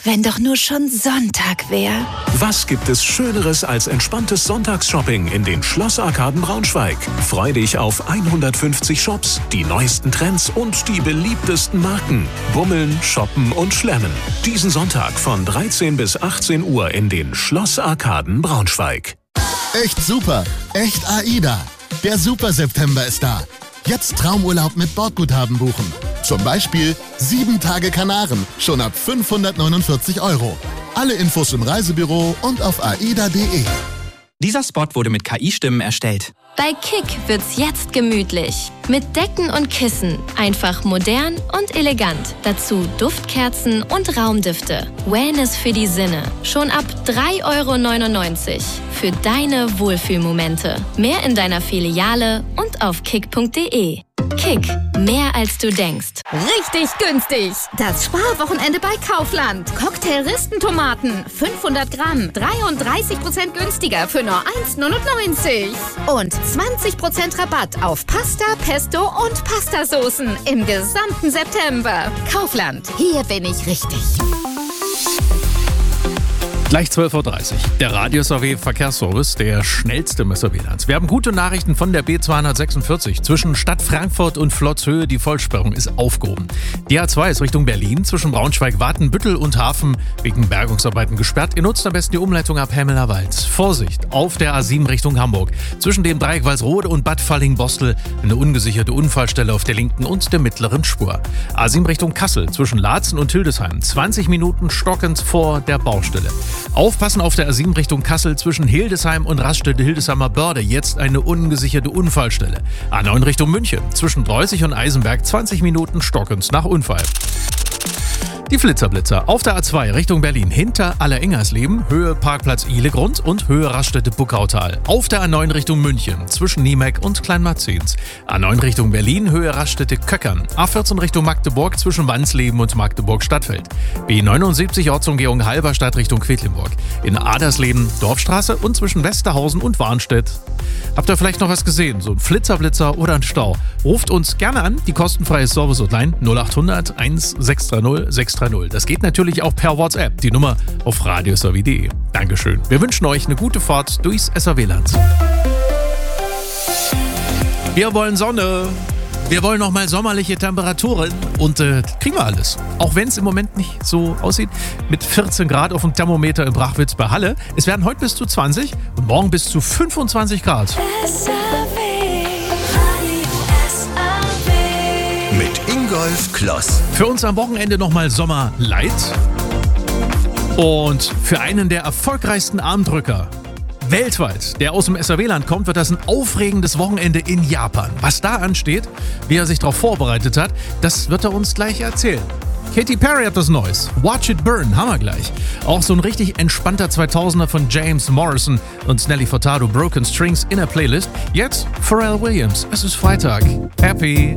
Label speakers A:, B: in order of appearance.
A: wenn doch nur schon Sonntag wäre.
B: Was gibt es Schöneres als entspanntes Sonntagsshopping in den Schlossarkaden Braunschweig? Freu dich auf 150 Shops, die neuesten Trends und die beliebtesten Marken. Bummeln, shoppen und schlemmen. Diesen Sonntag von 13 bis 18 Uhr in den Schlossarkaden Braunschweig.
C: Echt super, echt AIDA. Der Super September ist da. Jetzt Traumurlaub mit Bordguthaben buchen. Zum Beispiel 7 Tage Kanaren, schon ab 549 €. Alle Infos im Reisebüro und auf aida.de.
D: Dieser Spot wurde mit KI-Stimmen erstellt.
E: Bei Kick wird's jetzt gemütlich. Mit Decken und Kissen. Einfach modern und elegant. Dazu Duftkerzen und Raumdüfte. Wellness für die Sinne. Schon ab 3,99 € für deine Wohlfühlmomente. Mehr in deiner Filiale und auf kick.de. Kick, mehr als du denkst.
F: Richtig günstig. Das Sparwochenende bei Kaufland. Cocktail-Ristentomaten, 500 Gramm, 33% günstiger für nur 1,99 €. Und 20% Rabatt auf Pasta, Pesto und Pastasoßen im gesamten September. Kaufland, hier bin ich richtig.
G: Gleich 12:30 Uhr. Der Radio-SAW-Verkehrsservice, der schnellste im SAW-Land. Wir haben gute Nachrichten von der B246. Zwischen Stadt Frankfurt und Flottshöhe, die Vollsperrung ist aufgehoben. Die A2 ist Richtung Berlin, zwischen Braunschweig, Watenbüttel und Hafen wegen Bergungsarbeiten gesperrt. Ihr nutzt am besten die Umleitung ab Hemmelerwald. Vorsicht, auf der A7 Richtung Hamburg. Zwischen dem Dreieck Walsrode und Bad Falling-Bostel eine ungesicherte Unfallstelle auf der linken und der mittleren Spur. A7 Richtung Kassel, zwischen Laatzen und Hildesheim. 20 Minuten stockend vor der Baustelle. Aufpassen auf der A7 Richtung Kassel zwischen Hildesheim und Raststätte-Hildesheimer Börde. Jetzt eine ungesicherte Unfallstelle. A9 Richtung München. Zwischen Dreußig und Eisenberg 20 Minuten stockend nach Unfall. Die Flitzerblitzer auf der A2 Richtung Berlin hinter Allerengersleben, Höhe Parkplatz Ihlegrund und Höhe Raststätte Buckautal. Auf der A9 Richtung München zwischen Niemeck und Kleinmarzens. A9 Richtung Berlin, Höhe Raststätte Köckern. A14 Richtung Magdeburg zwischen Wansleben und Magdeburg Stadtfeld. B79 Ortsumgehung Halberstadt Richtung Quedlinburg. In Adersleben Dorfstraße und zwischen Westerhausen und Warnstedt. Habt ihr vielleicht noch was gesehen? So ein Flitzerblitzer oder ein Stau? Ruft uns gerne an, die kostenfreie Service-Hotline 0800 1630 630. Das geht natürlich auch per WhatsApp, die Nummer auf radio-SAW.de. Dankeschön. Wir wünschen euch eine gute Fahrt durchs SAW-Land. Wir wollen Sonne. Wir wollen noch mal sommerliche Temperaturen und kriegen wir alles. Auch wenn es im Moment nicht so aussieht. Mit 14 Grad auf dem Thermometer in Brachwitz bei Halle. Es werden heute bis zu 20 und morgen bis zu 25 Grad.
B: Mit Ingolf Kloss.
G: Für uns am Wochenende nochmal Sommer Light. Und für einen der erfolgreichsten Armdrücker weltweit, der aus dem SAW-Land kommt, wird das ein aufregendes Wochenende in Japan. Was da ansteht, wie er sich darauf vorbereitet hat, das wird er uns gleich erzählen. Katy Perry hat was Neues. Watch It Burn, haben wir gleich. Auch so ein richtig entspannter 2000er von James Morrison und Nelly Furtado, Broken Strings in der Playlist. Jetzt Pharrell Williams. Es ist Freitag. Happy